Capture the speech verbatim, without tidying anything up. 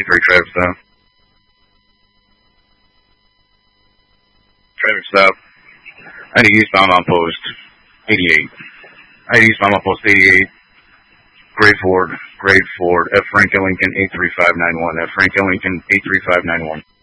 three, traffic stop. Traffic stop. I need eastbound on post eighty-eight. I need eastbound on post eighty-eight. Great Ford, Great Ford, F. Frank Lincoln eight three five nine one, F. Frank Lincoln eight three five nine one.